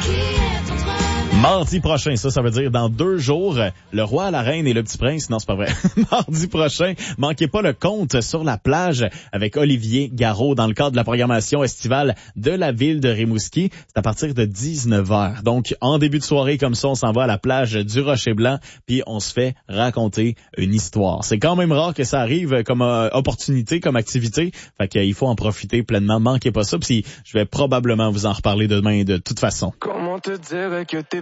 Mardi prochain, ça veut dire dans 2 jours, le roi, la reine et le petit prince. Non, c'est pas vrai. Mardi prochain, manquez pas le conte sur la plage avec Olivier Garreau dans le cadre de la programmation estivale de la ville de Rimouski. C'est à partir de 19h. Donc, en début de soirée, comme ça, on s'en va à la plage du Rocher-Blanc, puis on se fait raconter une histoire. C'est quand même rare que ça arrive comme opportunité, comme activité. Fait qu'il faut en profiter pleinement. Manquez pas ça. Puis je vais probablement vous en reparler demain de toute façon. Comment te dire que t'es